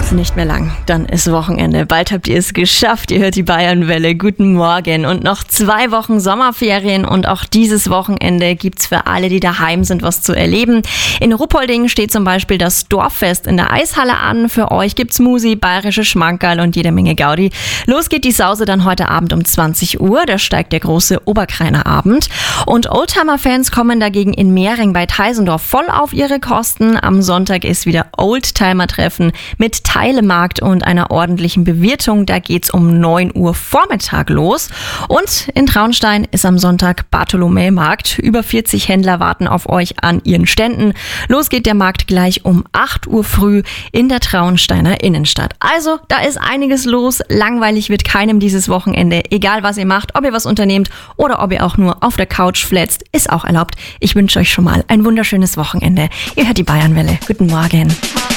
Nicht mehr lang, dann ist Wochenende. Bald habt ihr es geschafft. Ihr hört die Bayernwelle. Guten Morgen. Und noch 2 Wochen Sommerferien und auch dieses Wochenende gibt's für alle, die daheim sind, was zu erleben. In Ruppolding steht zum Beispiel das Dorffest in der Eishalle an. Für euch gibt's Musi, bayerische Schmankerl und jede Menge Gaudi. Los geht die Sause dann heute Abend um 20 Uhr. Da steigt der große Oberkreiner Abend. Und Oldtimer-Fans kommen dagegen in Mehring bei Teisendorf voll auf ihre Kosten. Am Sonntag ist wieder Oldtimer-Treffen mit Teilemarkt und einer ordentlichen Bewirtung. Da geht's um 9 Uhr Vormittag los. Und in Traunstein ist am Sonntag Bartholomäumarkt. Über 40 Händler warten auf euch an ihren Ständen. Los geht der Markt gleich um 8 Uhr früh in der Traunsteiner Innenstadt. Also, da ist einiges los. Langweilig wird keinem dieses Wochenende. Egal, was ihr macht, ob ihr was unternehmt oder ob ihr auch nur auf der Couch flätzt, ist auch erlaubt. Ich wünsche euch schon mal ein wunderschönes Wochenende. Ihr hört die Bayernwelle. Guten Morgen.